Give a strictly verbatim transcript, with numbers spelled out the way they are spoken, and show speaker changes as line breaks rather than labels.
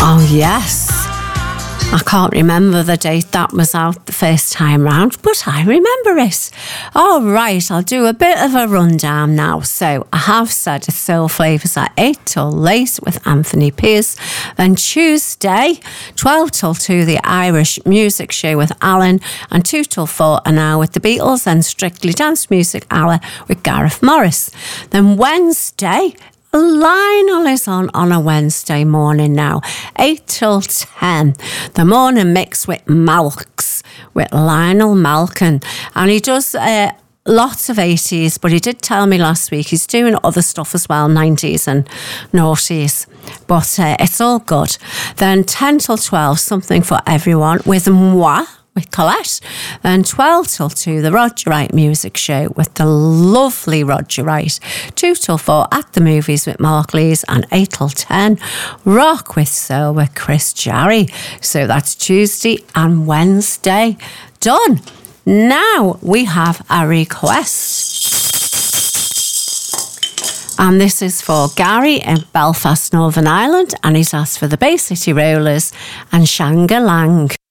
Oh, yes. I can't remember the date that was out the first time round, but I remember it. All right, I'll do a bit of a rundown now. So I have said it's Soul Flavours at eight till late with Anthony Pierce. Then Tuesday, twelve till two, the Irish Music Show with Alan. And two till four an hour with the Beatles. And Strictly Dance Music Hour with Gareth Morris. Then Wednesday, Lionel is on on a Wednesday morning now, eight till ten. The morning mix with Malks, with Lionel Malkin. And he does uh, lots of eighties, but he did tell me last week he's doing other stuff as well, nineties and noughties. But uh, it's all good. Then ten till twelve, something for everyone with Moi, with Colette. Then twelve till two, the Roger Wright Music Show with the lovely Roger Wright. two till four, At the Movies with Mark Lees. And eight till ten, Rock with Soul with Chris Jarry. So that's Tuesday and Wednesday done. Now we have a request. And this is for Gary in Belfast, Northern Ireland. And he's asked for the Bay City Rollers and Shanga Lang.